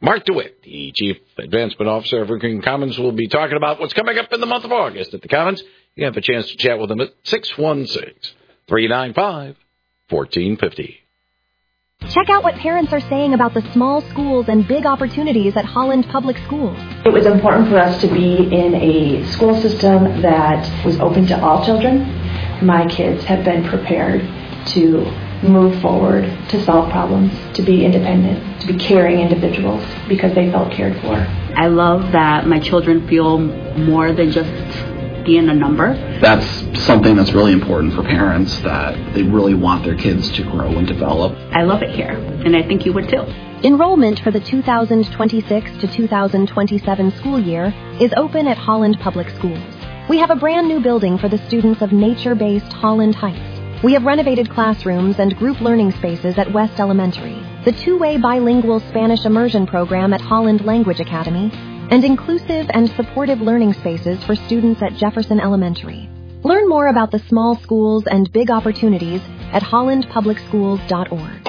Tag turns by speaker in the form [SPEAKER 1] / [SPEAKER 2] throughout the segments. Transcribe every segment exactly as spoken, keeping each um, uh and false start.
[SPEAKER 1] Mark DeWitt, the Chief Advancement Officer of Evergreen Commons, will be talking about what's coming up in the month of August at the Commons. You have a chance to chat with him at six one six, three nine five, one four five zero.
[SPEAKER 2] Check out what parents are saying about the small schools and big opportunities at Holland Public Schools.
[SPEAKER 3] It was important for us to be in a school system that was open to all children. My kids have been prepared to move forward, to solve problems, to be independent, to be caring individuals because they felt cared for.
[SPEAKER 4] I love that my children feel more than just being a number.
[SPEAKER 5] That's something that's really important for parents, that they really want their kids to grow and develop.
[SPEAKER 4] I love it here, and I think you would too.
[SPEAKER 2] Enrollment for the two thousand twenty-six to two thousand twenty-seven school year is open at Holland Public Schools. We have a brand new building for the students of nature-based Holland Heights. We have renovated classrooms and group learning spaces at West Elementary, the two-way bilingual Spanish immersion program at Holland Language Academy, and inclusive and supportive learning spaces for students at Jefferson Elementary. Learn more about the small schools and big opportunities at holland public schools dot org.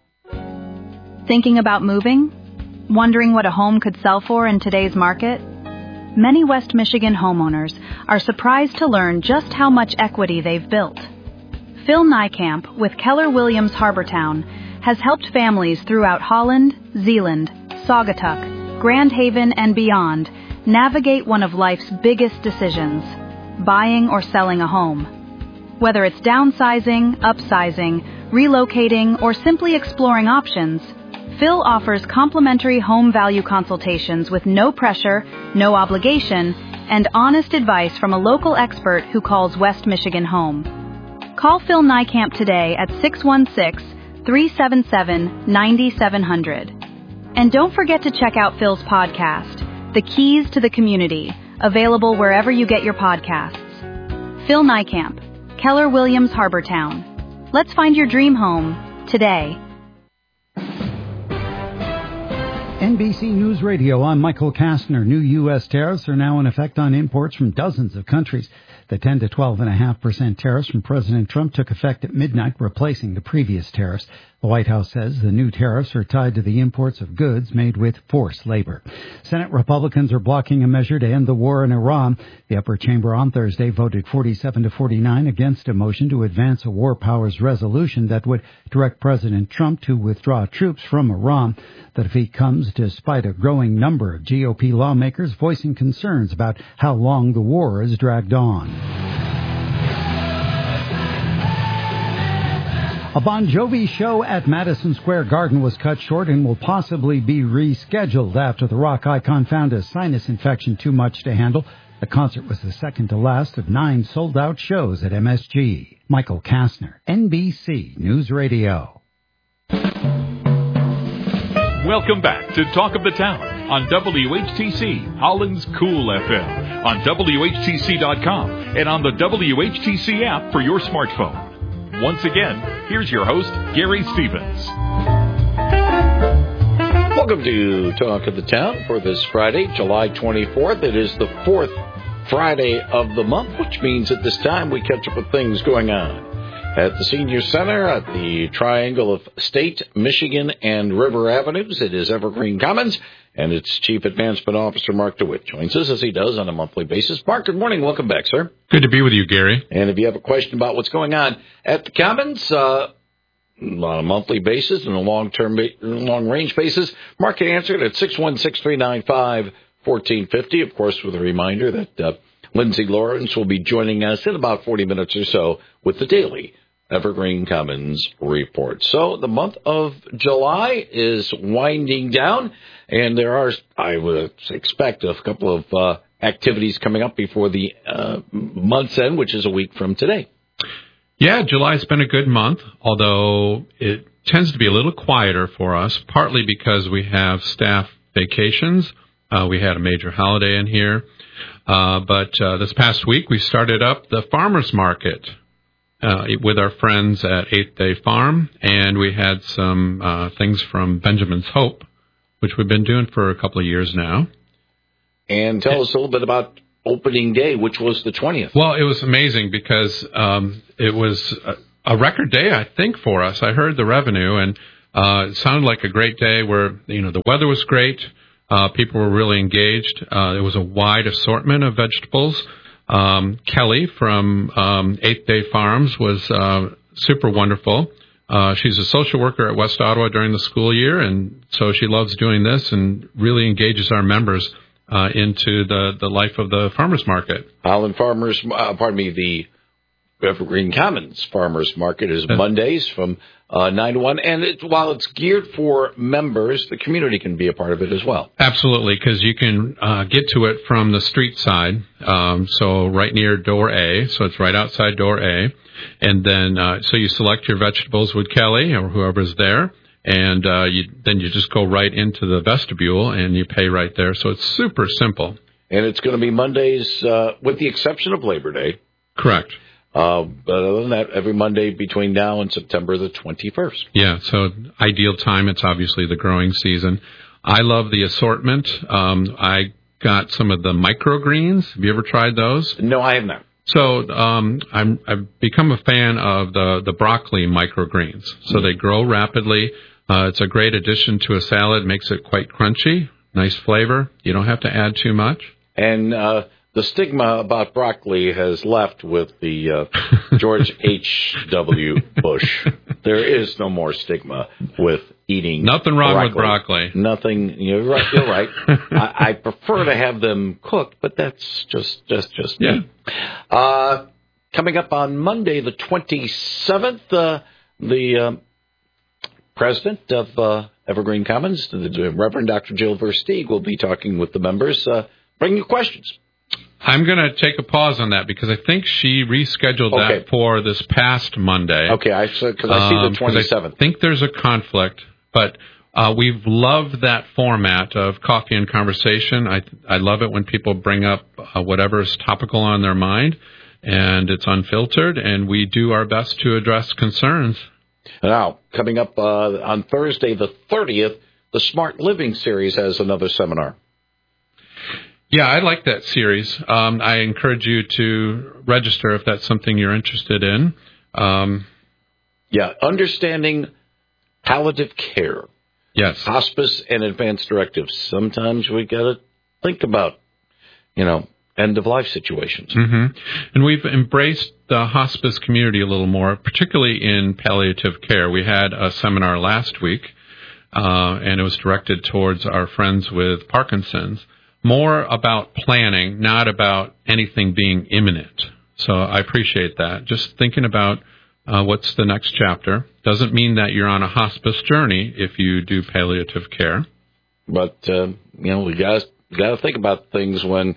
[SPEAKER 6] Thinking about moving? Wondering what a home could sell for in today's market? Many West Michigan homeowners are surprised to learn just how much equity they've built. Phil Niekamp with Keller Williams Harbortown has helped families throughout Holland, Zeeland, Saugatuck, Grand Haven, and beyond navigate one of life's biggest decisions, buying or selling a home. Whether it's downsizing, upsizing, relocating, or simply exploring options, Phil offers complimentary home value consultations with no pressure, no obligation, and honest advice from a local expert who calls West Michigan home. Call Phil Niekamp today at six one six, three seven seven, nine seven zero zero. And don't forget to check out Phil's podcast, The Keys to the Community, available wherever you get your podcasts. Phil Niekamp, Keller Williams Harbortown. Let's find your dream home today.
[SPEAKER 7] N B C News Radio, I'm Michael Kastner. New U S tariffs are now in effect on imports from dozens of countries. The ten to twelve point five percent tariffs from President Trump took effect at midnight, replacing the previous tariffs. The White House says the new tariffs are tied to the imports of goods made with forced labor. Senate Republicans are blocking a measure to end the war in Iran. The upper chamber on Thursday voted forty-seven to forty-nine against a motion to advance a war powers resolution that would direct President Trump to withdraw troops from Iran. The defeat comes despite a growing number of G O P lawmakers voicing concerns about how long the war is dragged on. A Bon Jovi show at Madison Square Garden was cut short and will possibly be rescheduled after the rock icon found a sinus infection too much to handle. The concert was the second to last of nine sold-out shows at M S G. Michael Kastner, N B C News Radio.
[SPEAKER 8] Welcome back to Talk of the Town on W H T C, Holland's Cool F M, on W H T C dot com, and on the W H T C app for your smartphone. Once again, here's your host, Gary Stevens.
[SPEAKER 1] Welcome to Talk of the Town for this Friday, July twenty-fourth. It is the fourth Friday of the month, which means at this time we catch up with things going on at the Senior Center, at the triangle of State, Michigan, and River Avenues. It is Evergreen Commons, and its Chief Advancement Officer, Mark DeWitt, joins us as he does on a monthly basis. Mark, good morning. Welcome back, sir.
[SPEAKER 9] Good to be with you, Gary.
[SPEAKER 1] And if you have a question about what's going on at the Commons, uh, on a monthly basis and a long-term, long-range basis, Mark can answer it at six one six, three nine five, one four five zero. Of course, with a reminder that uh, Lindsay Lawrence will be joining us in about forty minutes or so with the daily Evergreen Commons report. So the month of July is winding down, and there are, I would expect, a couple of uh, activities coming up before the uh, month's end, which is a week from today.
[SPEAKER 9] Yeah, July's been a good month, although it tends to be a little quieter for us, partly because we have staff vacations. Uh, we had a major holiday in here. Uh, but uh, this past week, we started up the farmers market Uh, with our friends at Eighth Day Farm, and we had some uh, things from Benjamin's Hope, which we've been doing for a couple of years now.
[SPEAKER 1] And tell us a little bit about opening day, which was the twentieth.
[SPEAKER 9] Well, it was amazing because um, it was a, a record day, I think, for us. I heard the revenue, and Uh, it sounded like a great day where, you know, the weather was great. Uh, people were really engaged. Uh, there was a wide assortment of vegetables. Um, Kelly from um, Eighth Day Farms was uh, super wonderful. Uh, she's a social worker at West Ottawa during the school year, and so she loves doing this and really engages our members uh, into the, the life of the farmers market.
[SPEAKER 1] Holland Farmers, uh, pardon me, the Evergreen Commons Farmers Market is Mondays from uh, nine to one. And it, while it's geared for members, the community can be a part of it as well.
[SPEAKER 9] Absolutely, because you can uh, get to it from the street side, um, so right near door A, so it's right outside door A. And then uh, so you select your vegetables with Kelly or whoever's there, and uh, you, then you just go right into the vestibule and you pay right there. So it's super simple.
[SPEAKER 1] And it's going to be Mondays uh, with the exception of Labor Day.
[SPEAKER 9] Correct.
[SPEAKER 1] Uh, but other than that, every Monday between now and September the twenty-first.
[SPEAKER 9] Yeah, so ideal time. It's obviously the growing season. I love the assortment. Um, I got some of the microgreens. Have you ever tried those?
[SPEAKER 1] No, I have not.
[SPEAKER 9] So um, I'm, I've become a fan of the, the broccoli microgreens. So mm-hmm. they grow rapidly. Uh, it's a great addition to a salad. Makes it quite crunchy. Nice flavor. You don't have to add too much.
[SPEAKER 1] And uh the stigma about broccoli has left with the uh, George H W. Bush. There is no more stigma with eating
[SPEAKER 9] Nothing wrong
[SPEAKER 1] broccoli.
[SPEAKER 9] with broccoli.
[SPEAKER 1] Nothing. You're right. You're right. I, I prefer to have them cooked, but that's just just just
[SPEAKER 9] yeah.
[SPEAKER 1] me. Uh, coming up on Monday, the twenty-seventh, uh, the uh, president of uh, Evergreen Commons, the Reverend Doctor Jill Versteeg, will be talking with the members. Uh, bring your questions.
[SPEAKER 9] I'm going to take a pause on that because I think she rescheduled
[SPEAKER 1] okay.
[SPEAKER 9] that for this past Monday.
[SPEAKER 1] Okay, I because I see the twenty-seventh.
[SPEAKER 9] Um, I think there's a conflict, but uh, we've loved that format of coffee and conversation. I I love it when people bring up uh, whatever is topical on their mind, and it's unfiltered, and we do our best to address concerns.
[SPEAKER 1] Now, coming up uh, on Thursday the thirtieth, the Smart Living Series has another seminar.
[SPEAKER 9] Yeah, I like that series. Um, I encourage you to register if that's something you're interested in. Um,
[SPEAKER 1] yeah, understanding palliative care.
[SPEAKER 9] Yes.
[SPEAKER 1] Hospice and advanced directives. Sometimes we got to think about, you know, end-of-life situations.
[SPEAKER 9] Mm-hmm. And we've embraced the hospice community a little more, particularly in palliative care. We had a seminar last week, uh, and it was directed towards our friends with Parkinson's. More about planning, not about anything being imminent. So I appreciate that. Just thinking about uh, what's the next chapter. Doesn't mean that you're on a hospice journey if you do palliative care.
[SPEAKER 1] But, uh, you know, we got got to think about things when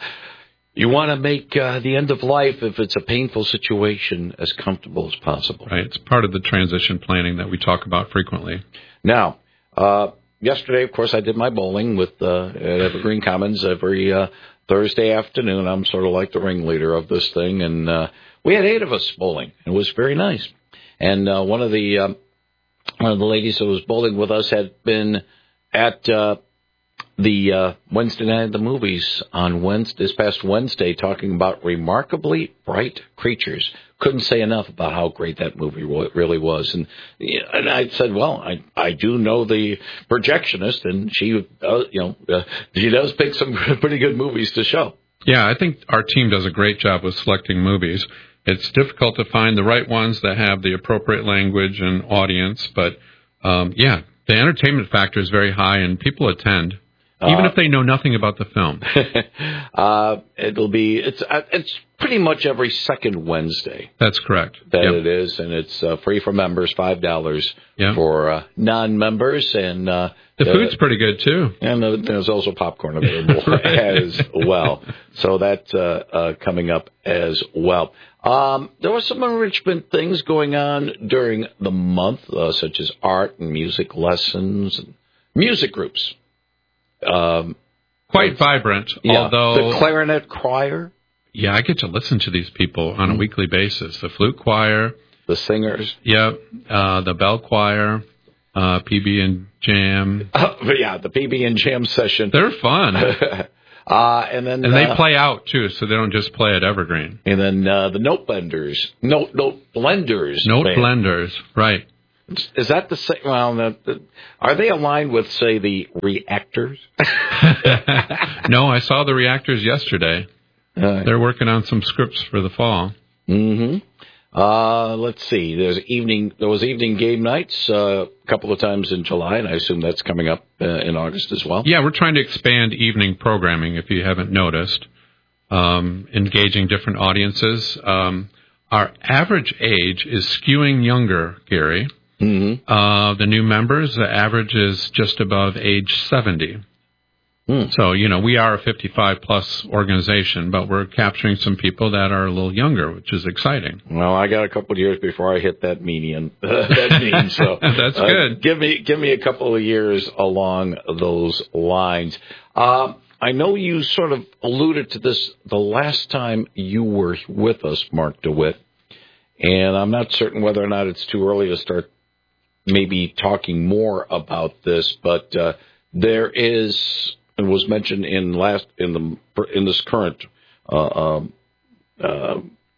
[SPEAKER 1] you want to make uh, the end of life, if it's a painful situation, as comfortable as possible.
[SPEAKER 9] Right. It's part of the transition planning that we talk about frequently.
[SPEAKER 1] Now, uh, yesterday, of course, I did my bowling with uh, at Evergreen Commons every uh, Thursday afternoon. I'm sort of like the ringleader of this thing, and uh, we had eight of us bowling. It was very nice. And uh, one of the uh, one of the ladies who was bowling with us had been at uh, the uh, Wednesday night of the movies on Wednesday, this past Wednesday, talking about Remarkably Bright Creatures. Couldn't say enough about how great that movie really was. And and I said, well, I I do know the projectionist, and she, uh, you know, uh, she does pick some pretty good movies to show.
[SPEAKER 9] Yeah, I think our team does a great job of selecting movies. It's difficult to find the right ones that have the appropriate language and audience, but um, yeah, the entertainment factor is very high, and people attend. Even uh, if they know nothing about the film.
[SPEAKER 1] uh, it'll be, it's uh, it's pretty much every second Wednesday.
[SPEAKER 9] That's correct.
[SPEAKER 1] That
[SPEAKER 9] yep.
[SPEAKER 1] it is, and it's uh, free for members, five dollars
[SPEAKER 9] yep.
[SPEAKER 1] for uh, non-members. And uh,
[SPEAKER 9] the food's uh, pretty good, too.
[SPEAKER 1] And uh, there's also popcorn available as well. So that's uh, uh, coming up as well. Um, there were some enrichment things going on during the month, uh, such as art and music lessons and music groups. Um,
[SPEAKER 9] Quite vibrant,
[SPEAKER 1] yeah,
[SPEAKER 9] although...
[SPEAKER 1] The clarinet choir.
[SPEAKER 9] Yeah, I get to listen to these people on a weekly basis. The flute choir.
[SPEAKER 1] The singers.
[SPEAKER 9] Yep. Uh, the bell choir. Uh, P B and Jam.
[SPEAKER 1] Uh, yeah, the P B and Jam session.
[SPEAKER 9] They're fun.
[SPEAKER 1] uh, and then
[SPEAKER 9] and they
[SPEAKER 1] uh,
[SPEAKER 9] play out, too, so they don't just play at Evergreen.
[SPEAKER 1] And then uh, the Note Blenders. Note, note Blenders.
[SPEAKER 9] Note
[SPEAKER 1] band.
[SPEAKER 9] Blenders, right.
[SPEAKER 1] Is that the same? Well, the, the, are they aligned with, say, the Reactors?
[SPEAKER 9] No, I saw the Reactors yesterday.
[SPEAKER 1] Uh,
[SPEAKER 9] They're working on some scripts for the fall.
[SPEAKER 1] Mm-hmm. Uh, let's see. There's evening. There was evening game nights uh, a couple of times in July, and I assume that's coming up uh, in August as well.
[SPEAKER 9] Yeah, we're trying to expand evening programming. If you haven't noticed, um, engaging different audiences. Um, our average age is skewing younger, Gary.
[SPEAKER 1] Mm-hmm.
[SPEAKER 9] Uh, the new members, the average is just above age seventy. Mm. So, you know, we are a fifty-five plus organization, but we're capturing some people that are a little younger, which is exciting.
[SPEAKER 1] Well, I got a couple of years before I hit that median. that mean, so
[SPEAKER 9] that's
[SPEAKER 1] uh,
[SPEAKER 9] good.
[SPEAKER 1] Give me, give me a couple of years along those lines. Um, I know you sort of alluded to this the last time you were with us, Mark DeWitt, and I'm not certain whether or not it's too early to start maybe talking more about this, but uh, there is. It was mentioned in last in the in this current uh, um, uh,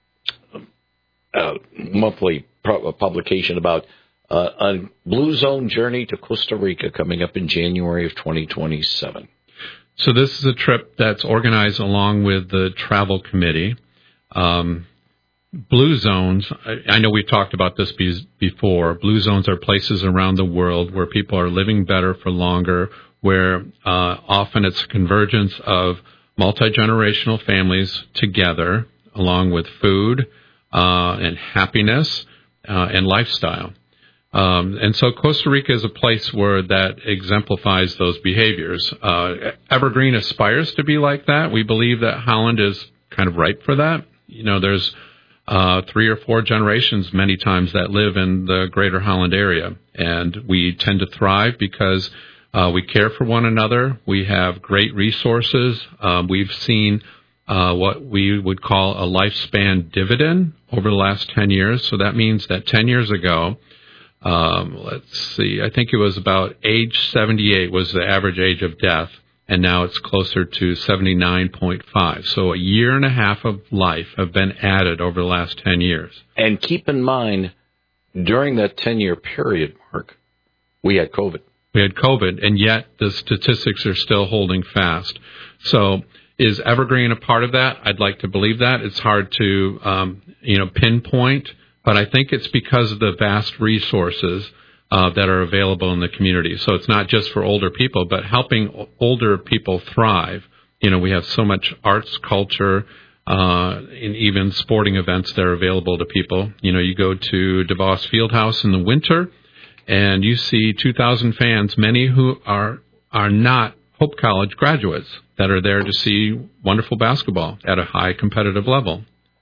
[SPEAKER 1] uh, monthly pro- publication about uh, a Blue Zone journey to Costa Rica coming up in January of twenty twenty-seven.
[SPEAKER 9] So this is a trip that's organized along with the travel committee. Um, Blue zones, I, I know we've talked about this be- before. Blue zones are places around the world where people are living better for longer, where uh, often it's a convergence of multi-generational families together, along with food uh, and happiness uh, and lifestyle. Um, and so Costa Rica is a place where that exemplifies those behaviors. Uh, Evergreen aspires to be like that. We believe that Holland is kind of ripe for that. You know, there's uh, three or four generations many times that live in the greater Holland area, and we tend to thrive because Uh, we care for one another. We have great resources. Um, we've seen uh, what we would call a lifespan dividend over the last ten years. So that means that ten years ago, um, let's see, I think it was about age seventy-eight was the average age of death, and now it's closer to seventy-nine point five. So a year and a half of life have been added over the last ten years.
[SPEAKER 1] And keep in mind, during that ten-year period, Mark, we had COVID.
[SPEAKER 9] We had COVID, and yet the statistics are still holding fast. So is Evergreen a part of that? I'd like to believe that. It's hard to, um, you know, pinpoint, but I think it's because of the vast resources uh, that are available in the community. So it's not just for older people, but helping older people thrive. You know, we have so much arts, culture, uh, and even sporting events that are available to people. You know, you go to DeVos Fieldhouse in the winter, and you see two thousand fans, many who are are not Hope College graduates, that are there to see wonderful basketball at a high competitive level.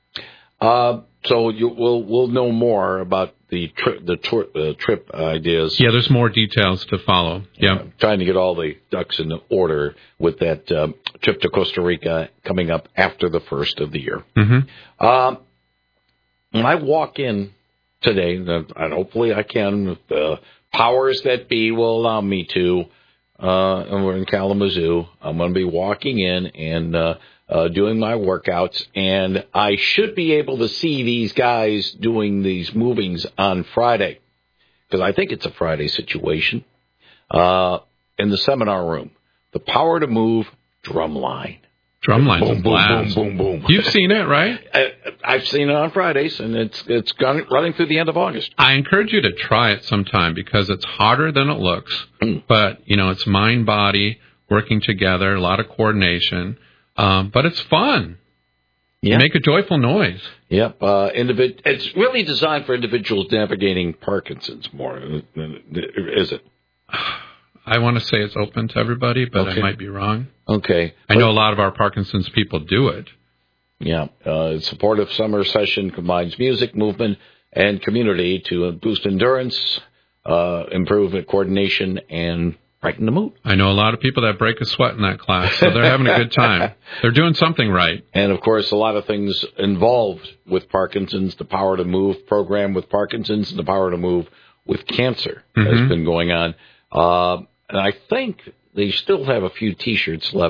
[SPEAKER 1] Uh, so you, we'll we'll know more about the trip the tour, uh, trip ideas.
[SPEAKER 9] Yeah, there's more details to follow. Yeah,
[SPEAKER 1] uh, trying to get all the ducks in order with that um, trip to Costa Rica coming up after the first of the year.
[SPEAKER 9] Mm-hmm.
[SPEAKER 1] Um, when I walk in today, and hopefully I can, if the powers that be will allow me to, uh, and we're in Kalamazoo, I'm going to be walking in and uh, uh, doing my workouts, and I should be able to see these guys doing these movings on Friday, because I think it's a Friday situation, uh, in the seminar room. The Power to Move drum line.
[SPEAKER 9] Drumline's
[SPEAKER 1] boom,
[SPEAKER 9] a blast.
[SPEAKER 1] boom, boom, boom, boom.
[SPEAKER 9] You've seen it, right?
[SPEAKER 1] I, I've seen it on Fridays, and it's it's gone, running through the end of August.
[SPEAKER 9] I encourage you to try it sometime because it's harder than it looks.
[SPEAKER 1] Mm.
[SPEAKER 9] But, you know, it's mind, body, working together, a lot of coordination. Um, but it's fun.
[SPEAKER 1] Yeah.
[SPEAKER 9] You make a joyful noise.
[SPEAKER 1] Yep. Uh, individ- it's really designed for individuals navigating Parkinson's more, is it?
[SPEAKER 9] I want to say it's open to everybody, but
[SPEAKER 1] okay.
[SPEAKER 9] I might be wrong.
[SPEAKER 1] Okay.
[SPEAKER 9] I know a lot of our Parkinson's people do it.
[SPEAKER 1] Yeah. Uh, supportive summer session combines music, movement, and community to boost endurance, uh, improve coordination, and brighten the mood.
[SPEAKER 9] I know a lot of people that break a sweat in that class, so they're having a good time. They're doing something right.
[SPEAKER 1] And, of course, a lot of things involved with Parkinson's, the Power to Move program with Parkinson's, and the Power to Move with cancer mm-hmm. has been going on. Uh, and I think they still have a few T-shirts left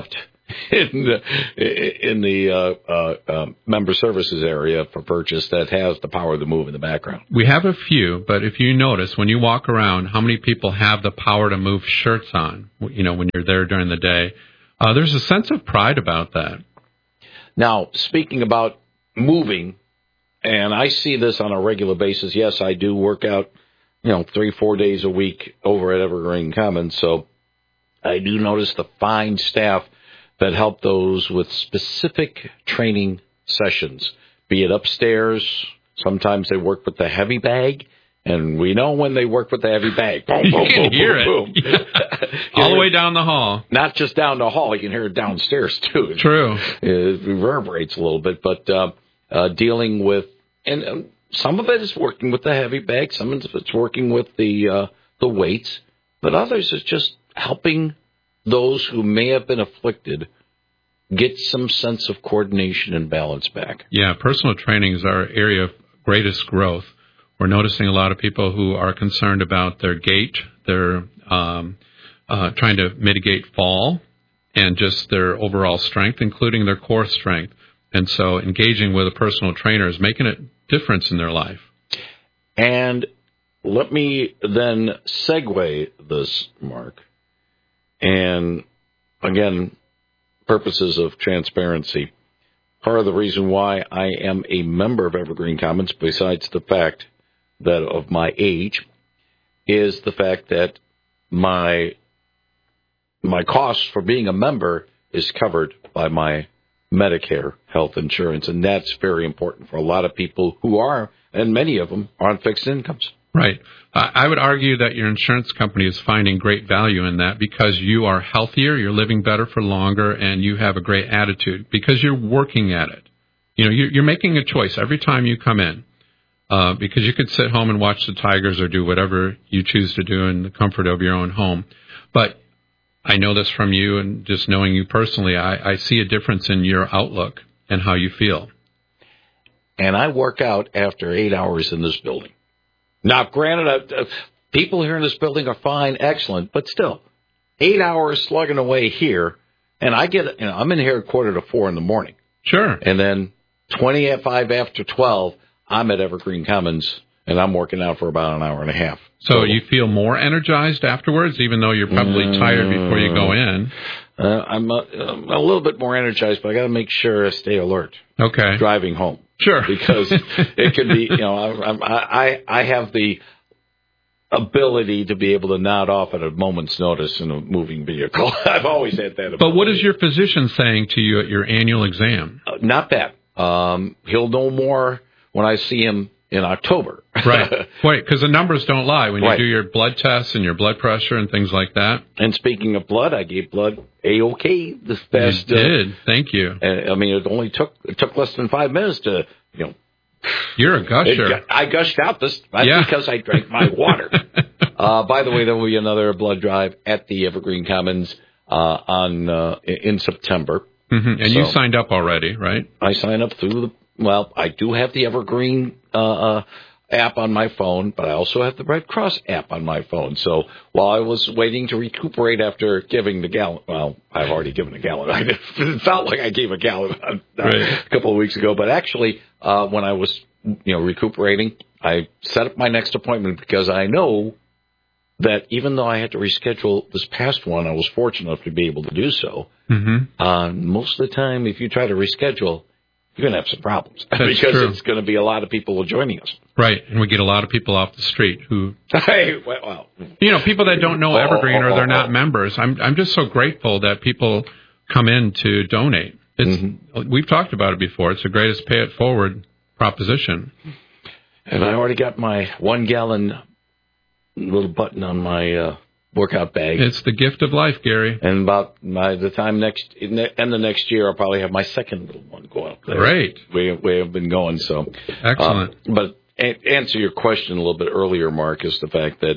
[SPEAKER 1] in the, in the uh, uh, uh, member services area for purchase that has the power to move in the background.
[SPEAKER 9] We have a few, but if you notice, when you walk around, how many people have the power to move shirts on, you know, when you're there during the day? Uh, there's a sense of pride about that.
[SPEAKER 1] Now, speaking about moving, and I see this on a regular basis. Yes, I do work out, you know, three, four days a week over at Evergreen Commons, so I do notice the fine staff that help those with specific training sessions, be it upstairs. Sometimes they work with the heavy bag, and we know when they work with the heavy bag. Boom,
[SPEAKER 9] you
[SPEAKER 1] boom,
[SPEAKER 9] can
[SPEAKER 1] boom,
[SPEAKER 9] hear
[SPEAKER 1] boom,
[SPEAKER 9] it.
[SPEAKER 1] boom.
[SPEAKER 9] All the way down the hall.
[SPEAKER 1] Not just down the hall. You can hear it downstairs, too.
[SPEAKER 9] True.
[SPEAKER 1] It reverberates a little bit, but uh, uh, dealing with, and um, some of it is working with the heavy bag, some of it's working with the uh, the weights, but others is just helping those who may have been afflicted get some sense of coordination and balance back.
[SPEAKER 9] Yeah, personal training is our area of greatest growth. We're noticing a lot of people who are concerned about their gait, their um, uh, trying to mitigate fall, and just their overall strength, including their core strength. And so engaging with a personal trainer is making a difference in their life.
[SPEAKER 1] And let me then segue this, Mark. And again, purposes of transparency, part of the reason why I am a member of Evergreen Commons, besides the fact that of my age, is the fact that my my cost for being a member is covered by my Medicare health insurance, and that's very important for a lot of people who are, and many of them, are on fixed incomes.
[SPEAKER 9] Right. Uh, I would argue that your insurance company is finding great value in that because you are healthier, you're living better for longer, and you have a great attitude because you're working at it. You know, you're, you're making a choice every time you come in uh, because you could sit home and watch the Tigers or do whatever you choose to do in the comfort of your own home. But I know this from you, and just knowing you personally, I, I see a difference in your outlook and how you feel.
[SPEAKER 1] And I work out after eight hours in this building. Now, granted, uh, people here in this building are fine, excellent, but still, eight hours slugging away here, and I get, you know, I'm in here at quarter to four in the morning.
[SPEAKER 9] Sure.
[SPEAKER 1] And then twenty at five after twelve, I'm at Evergreen Commons, and I'm working out for about an hour and a half.
[SPEAKER 9] So, so you feel more energized afterwards, even though you're probably uh, tired before you go in?
[SPEAKER 1] Uh, I'm, a, I'm a little bit more energized, but I got to make sure I stay alert.
[SPEAKER 9] Okay.
[SPEAKER 1] Driving home.
[SPEAKER 9] Sure.
[SPEAKER 1] Because it could be, you know, I, I I have the ability to be able to nod off at a moment's notice in a moving vehicle. I've always had that ability.
[SPEAKER 9] But what is your physician saying to you at your annual exam?
[SPEAKER 1] Uh, not that. Um, he'll know more when I see him in October.
[SPEAKER 9] Right. Wait, because the numbers don't lie. When you
[SPEAKER 1] right.
[SPEAKER 9] do your blood tests and your blood pressure and things like that.
[SPEAKER 1] And speaking of blood, I gave blood A-OK this past.
[SPEAKER 9] You did. Uh, Thank you.
[SPEAKER 1] Uh, I mean, it only took it took less than five minutes to, you know.
[SPEAKER 9] You're a gusher.
[SPEAKER 1] It, I gushed out this. That's
[SPEAKER 9] yeah.
[SPEAKER 1] because I drank my water. uh, by the way, there will be another blood drive at the Evergreen Commons uh, on uh, in September.
[SPEAKER 9] Mm-hmm. And
[SPEAKER 1] so
[SPEAKER 9] you signed up already, right?
[SPEAKER 1] I signed up through the. Well, I do have the Evergreen uh, uh, app on my phone, but I also have the Red Cross app on my phone. So while I was waiting to recuperate after giving the gallon, well, I've already given a gallon. I, it felt like I gave a gallon uh, right. a couple of weeks ago. But actually, uh, when I was you know recuperating, I set up my next appointment because I know that even though I had to reschedule this past one, I was fortunate enough to be able to do so.
[SPEAKER 9] Mm-hmm.
[SPEAKER 1] Uh, most of the time, if you try to reschedule, you're going to have some problems
[SPEAKER 9] That's
[SPEAKER 1] because
[SPEAKER 9] true.
[SPEAKER 1] It's going to be a lot of people joining us.
[SPEAKER 9] Right, and we get a lot of people off the street who,
[SPEAKER 1] hey, well,
[SPEAKER 9] you know, people that don't know Evergreen or they're not members. I'm I'm just so grateful that people come in to donate. It's mm-hmm. We've talked about it before. It's the greatest pay it forward proposition.
[SPEAKER 1] And I already got my one gallon little button on my uh, workout bag.
[SPEAKER 9] It's the gift of life, Gary.
[SPEAKER 1] And about by the time next in the end of next year, I'll probably have my second little one going up there.
[SPEAKER 9] Great.
[SPEAKER 1] We we have been going so
[SPEAKER 9] excellent.
[SPEAKER 1] Uh, but a- answer your question a little bit earlier, Mark, is the fact that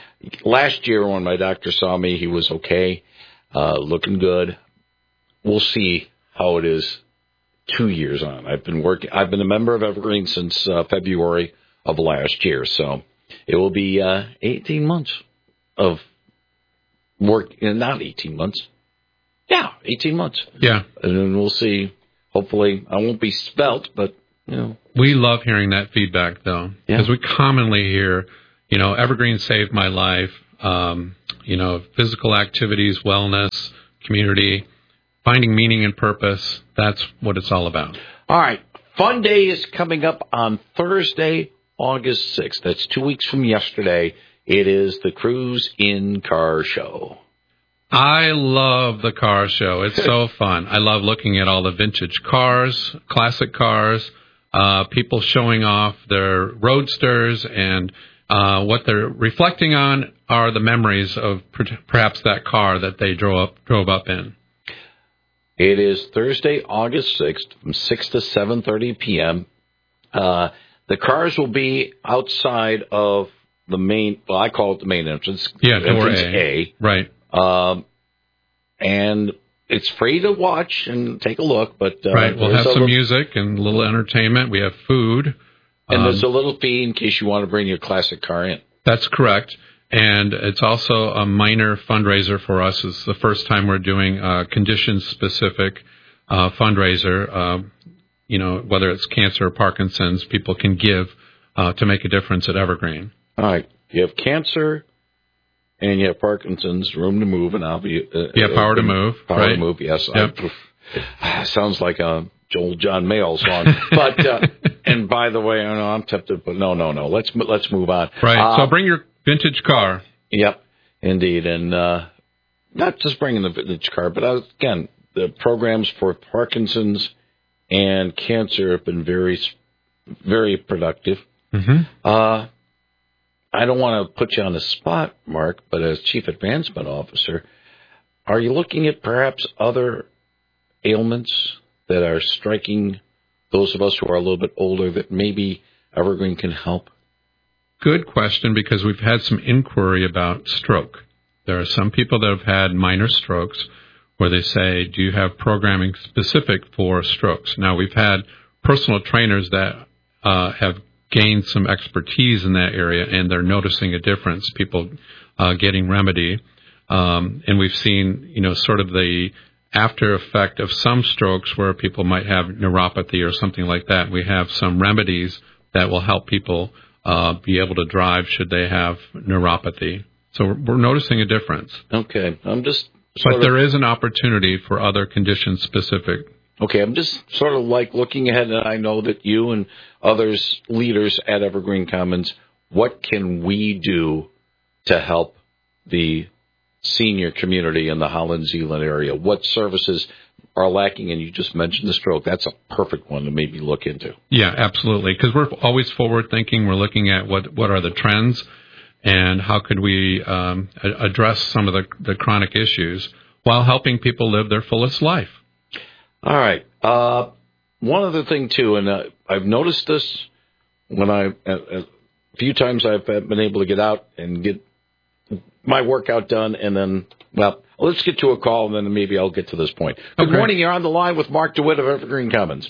[SPEAKER 1] last year when my doctor saw me, he was okay, uh, looking good. We'll see how it is two years on. I've been working. I've been a member of Evergreen since uh, February of last year, so it will be uh, eighteen months of work. Not eighteen months, Yeah, eighteen months.
[SPEAKER 9] Yeah.
[SPEAKER 1] And then we'll see. Hopefully, I won't be spelt, but, you know.
[SPEAKER 9] We love hearing that feedback, though, because
[SPEAKER 1] Yeah.
[SPEAKER 9] we commonly hear, you know, Evergreen saved my life, um, you know, physical activities, wellness, community, finding meaning and purpose. That's what it's all about.
[SPEAKER 1] All right. Fun Day is coming up on Thursday, August sixth. That's two weeks from yesterday. It is the Cruise in Car Show.
[SPEAKER 9] I love the car show. It's so fun. I love looking at all the vintage cars, classic cars, uh, people showing off their roadsters, and uh, what they're reflecting on are the memories of per- perhaps that car that they drove up, drove up in.
[SPEAKER 1] It is Thursday, August sixth, from six to seven thirty p.m. Uh, the cars will be outside of the main, well, I call it the main entrance.
[SPEAKER 9] Yeah, door
[SPEAKER 1] entrance
[SPEAKER 9] A.
[SPEAKER 1] A.
[SPEAKER 9] Right.
[SPEAKER 1] Um, and it's free to watch and take a look. But uh,
[SPEAKER 9] right, we'll have some
[SPEAKER 1] little,
[SPEAKER 9] music and a little entertainment. We have food.
[SPEAKER 1] And
[SPEAKER 9] um,
[SPEAKER 1] there's a little fee in case you want to bring your classic car in.
[SPEAKER 9] That's correct. And it's also a minor fundraiser for us. It's the first time we're doing a condition-specific uh, fundraiser. Uh, you know, whether it's cancer or Parkinson's, people can give uh, to make a difference at Evergreen.
[SPEAKER 1] All right. You have cancer and you have Parkinson's, room to move, and I'll be... Uh,
[SPEAKER 9] yeah, power uh, to move.
[SPEAKER 1] Power
[SPEAKER 9] right?
[SPEAKER 1] to move, yes.
[SPEAKER 9] Yep.
[SPEAKER 1] I, sounds like a old John Mayall song. But, uh, and by the way, I know I'm tempted, but no, no, no. Let's let's move on.
[SPEAKER 9] Right.
[SPEAKER 1] Uh,
[SPEAKER 9] so bring your vintage car.
[SPEAKER 1] Yep, indeed. And uh, not just bringing the vintage car, but uh, again, the programs for Parkinson's and cancer have been very, very productive.
[SPEAKER 9] Mm-hmm.
[SPEAKER 1] Uh, I don't want to put you on the spot, Mark, but as Chief Advancement Officer, are you looking at perhaps other ailments that are striking those of us who are a little bit older that maybe Evergreen can help?
[SPEAKER 9] Good question, because we've had some inquiry about stroke. There are some people that have had minor strokes where they say, do you have programming specific for strokes? Now, we've had personal trainers that uh, have gained some expertise in that area, and they're noticing a difference, people uh, getting remedy. Um, and we've seen, you know, sort of the after effect of some strokes where people might have neuropathy or something like that. We have some remedies that will help people uh, be able to drive should they have neuropathy. So we're, we're noticing a difference.
[SPEAKER 1] Okay. I'm just...
[SPEAKER 9] But there is an opportunity for other conditions specific.
[SPEAKER 1] Okay, I'm just sort of like looking ahead, and I know that you and others, leaders at Evergreen Commons, what can we do to help the senior community in the Holland Zeeland area? What services are lacking? And you just mentioned the stroke. That's a perfect one to maybe look into.
[SPEAKER 9] Yeah, absolutely, because we're always forward thinking. We're looking at what, what are the trends and how could we um, address some of the, the chronic issues while helping people live their fullest life.
[SPEAKER 1] All right. Uh, one other thing, too, and uh, I've noticed this when I, uh, a few times I've been able to get out and get my workout done, and then, well, let's get to a call, and then maybe I'll get to this point. Good
[SPEAKER 9] okay.
[SPEAKER 1] morning. You're on the line with Mark DeWitt of Evergreen Commons.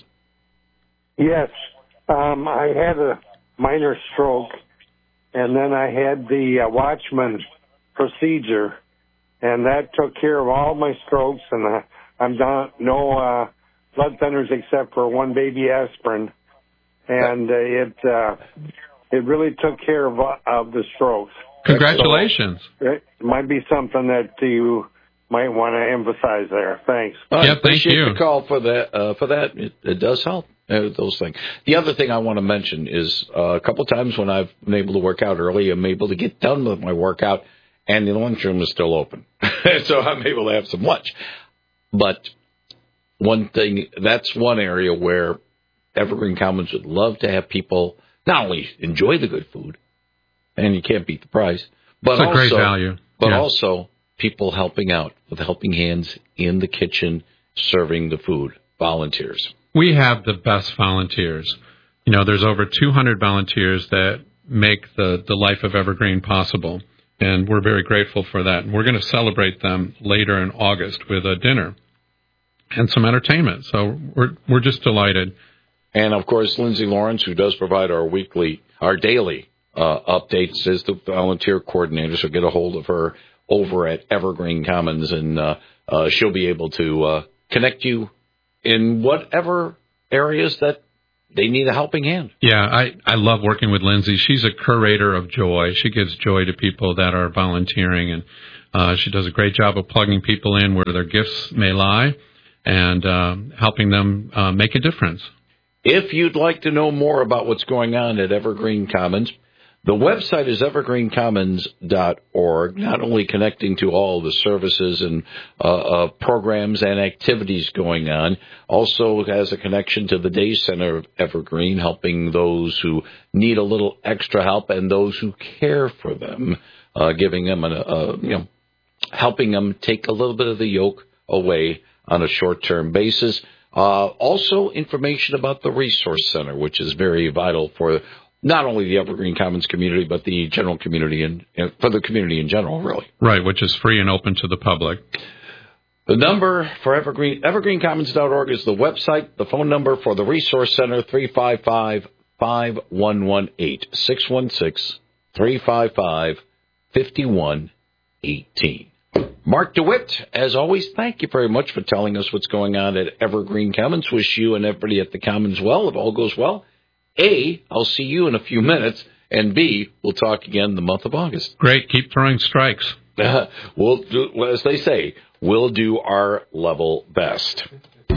[SPEAKER 10] Yes. Um, I had a minor stroke, and then I had the uh, Watchman procedure, and that took care of all my strokes, and uh, I'm done, no uh, blood thinners except for one baby aspirin, and uh, it uh, it really took care of, uh, of the strokes.
[SPEAKER 9] Congratulations.
[SPEAKER 10] So it might be something that you might want to emphasize there. Thanks.
[SPEAKER 1] I
[SPEAKER 9] yeah,
[SPEAKER 1] appreciate
[SPEAKER 9] thank you.
[SPEAKER 1] the call for that. Uh, for that, it, it does help. Uh, those things. The other thing I want to mention is uh, a couple times when I've been able to work out early, I'm able to get done with my workout, and the lunchroom is still open, so I'm able to have some lunch. But one thing, that's one area where Evergreen Commons would love to have people not only enjoy the good food, and you can't beat the price, but
[SPEAKER 9] it's a
[SPEAKER 1] also,
[SPEAKER 9] great value.
[SPEAKER 1] but
[SPEAKER 9] yeah.
[SPEAKER 1] also people helping out with helping hands in the kitchen, serving the food, volunteers.
[SPEAKER 9] We have the best volunteers. You know, there's over two hundred volunteers that make the, the life of Evergreen possible, and we're very grateful for that. And we're going to celebrate them later in August with a dinner and some entertainment. So we're we're just delighted.
[SPEAKER 1] And, of course, Lindsay Lawrence, who does provide our weekly, our daily uh, updates, is the volunteer coordinator, so get a hold of her over at Evergreen Commons, and uh, uh, she'll be able to uh, connect you in whatever areas that they need a helping hand.
[SPEAKER 9] Yeah, I, I love working with Lindsay. She's a curator of joy. She gives joy to people that are volunteering, and uh, she does a great job of plugging people in where their gifts may lie and uh, helping them uh, make a difference.
[SPEAKER 1] If you'd like to know more about what's going on at Evergreen Commons, the website is evergreen commons dot org, not only connecting to all the services and uh, uh, programs and activities going on, also has a connection to the Day Center of Evergreen, helping those who need a little extra help and those who care for them, uh, giving them, a, a, you know, helping them take a little bit of the yoke away on a short-term basis. Uh, also, information about the Resource Center, which is very vital for not only the Evergreen Commons community, but the general community and, and for the community in general, really.
[SPEAKER 9] Right, which is free and open to the public.
[SPEAKER 1] The number for Evergreen, evergreen commons dot org is the website. The phone number for the Resource Center, three five five, five one one eight, six one six, three five five, five one one eight. Mark DeWitt, as always, thank you very much for telling us what's going on at Evergreen Commons. Wish you and everybody at the Commons well. If all goes well, A, I'll see you in a few minutes, and B, we'll talk again the month of August.
[SPEAKER 9] Great. Keep throwing strikes.
[SPEAKER 1] Uh, we'll do, as they say, we'll do our level best.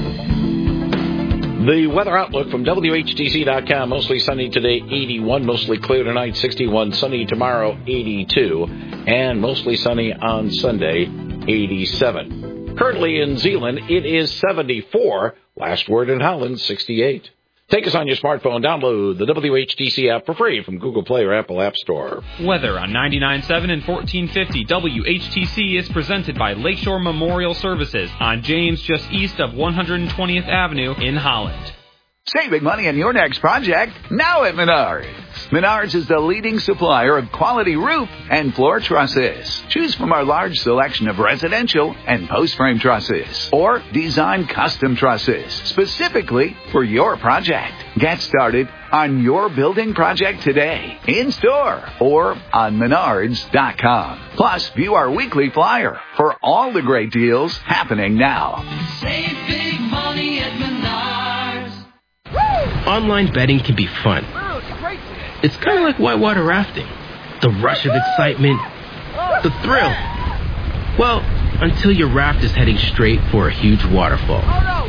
[SPEAKER 1] The weather outlook from W H T C dot com. Mostly sunny today, eighty-one. Mostly clear tonight, sixty-one. Sunny tomorrow, eighty-two. And mostly sunny on Sunday, eighty-seven. Currently in Zeeland, it is seventy-four. Last word in Holland, sixty-eight. Take us on your smartphone. Download the W H T C app for free from Google Play or Apple App Store.
[SPEAKER 11] Weather on ninety-nine point seven and fourteen fifty W H T C is presented by Lakeshore Memorial Services on James, just east of one hundred twentieth Avenue in Holland.
[SPEAKER 12] Saving money on your next project now at Menards. Menards is the leading supplier of quality roof and floor trusses. Choose from our large selection of residential and post-frame trusses or design custom trusses specifically for your project. Get started on your building project today, in store or on menards dot com. Plus, view our weekly flyer for all the great deals happening now.
[SPEAKER 13] Save big money at Menards.
[SPEAKER 14] Online betting can be fun. It's kind of like whitewater rafting. The rush of excitement, the thrill. Well, until your raft is heading straight for a huge waterfall.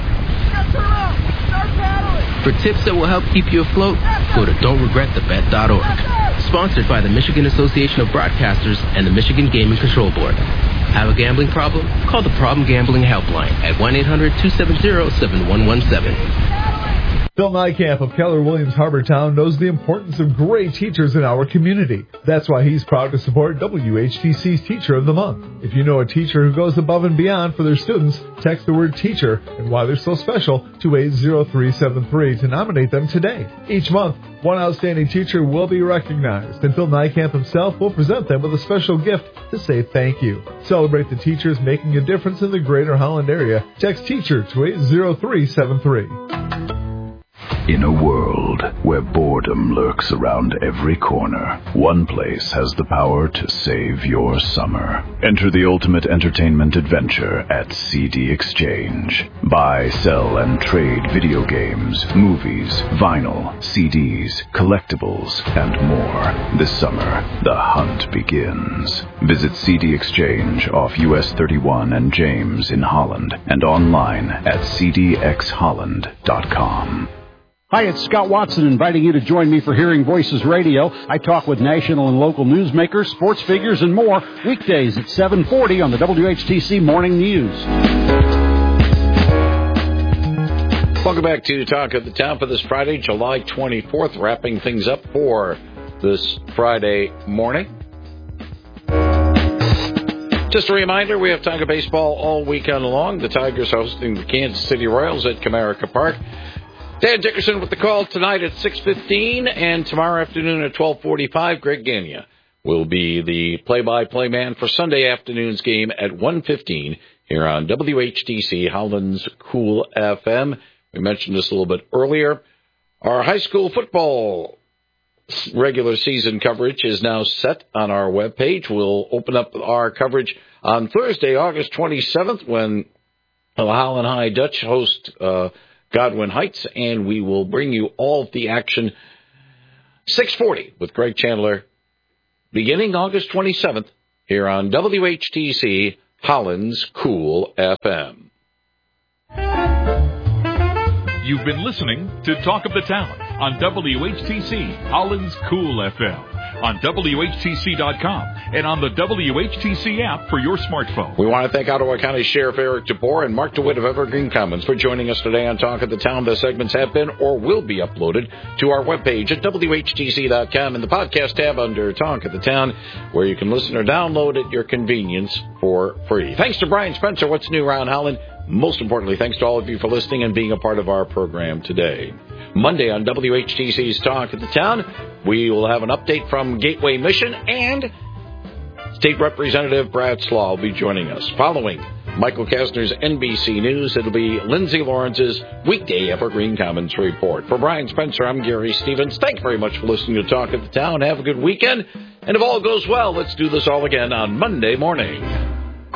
[SPEAKER 14] For tips that will help keep you afloat, go to don't regret the bet dot org. Sponsored by the Michigan Association of Broadcasters and the Michigan Gaming Control Board. Have a gambling problem? Call the Problem Gambling Helpline at one eight hundred two seven zero seven one one seven.
[SPEAKER 15] Phil Nykamp of Keller Williams Harbortown knows the importance of great teachers in our community. That's why he's proud to support W H T C's Teacher of the Month. If you know a teacher who goes above and beyond for their students, text the word teacher and why they're so special to eight zero three seven three to nominate them today. Each month, one outstanding teacher will be recognized, and Phil Nykamp himself will present them with a special gift to say thank you. Celebrate the teachers making a difference in the greater Holland area. Text teacher to eight zero three seven three.
[SPEAKER 16] In a world where boredom lurks around every corner, one place has the power to save your summer. Enter the ultimate entertainment adventure at C D Exchange. Buy, sell, and trade video games, movies, vinyl, C Ds, collectibles, and more. This summer, the hunt begins. Visit C D Exchange off U S thirty-one and James in Holland and online at c d x holland dot com.
[SPEAKER 17] Hi, it's Scott Watson inviting you to join me for Hearing Voices Radio. I talk with national and local newsmakers, sports figures, and more weekdays at seven forty on the W H T C Morning News.
[SPEAKER 1] Welcome back to Talk of the Town for this Friday, July twenty-fourth, wrapping things up for this Friday morning. Just a reminder, we have Tiger Baseball all weekend long. The Tigers hosting the Kansas City Royals at Comerica Park. Dan Dickerson with the call tonight at six fifteen, and tomorrow afternoon at twelve forty-five, Greg Gagnon will be the play-by-play man for Sunday afternoon's game at one fifteen here on W H T C, Holland's Cool F M. We mentioned this a little bit earlier. Our high school football regular season coverage is now set on our webpage. We'll open up our coverage on Thursday, August twenty-seventh, when the Holland High Dutch host uh, Godwin Heights, and we will bring you all of the action six forty with Greg Chandler, beginning August twenty-seventh, here on W H T C, Holland's Cool F M.
[SPEAKER 8] You've been listening to Talk of the Town on W H T C, Holland's Cool F M, on W H T C dot com, and on the W H T C app for your smartphone.
[SPEAKER 1] We want to thank Ottawa County Sheriff Eric DeBoer and Mark DeWitt of Evergreen Commons for joining us today on Talk of the Town. The segments have been or will be uploaded to our webpage at W H T C dot com in the podcast tab under Talk of the Town, where you can listen or download at your convenience for free. Thanks to Brian Spencer, What's New Around Holland. Most importantly, thanks to all of you for listening and being a part of our program today. Monday on W H T C's Talk of the Town, we will have an update from Gateway Mission, and State Representative Brad Slaw will be joining us. Following Michael Kastner's N B C News, it'll be Lindsay Lawrence's weekday Evergreen Commons Report. For Brian Spencer, I'm Gary Stevens. Thank you very much for listening to Talk of the Town. Have a good weekend. And if all goes well, let's do this all again on Monday morning.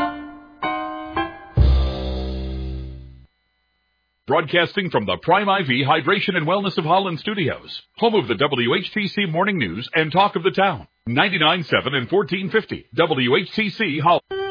[SPEAKER 8] Broadcasting from the Prime I V Hydration and Wellness of Holland Studios, home of the W H T C Morning News and Talk of the Town. ninety-nine point seven and fourteen fifty W H T C Holland.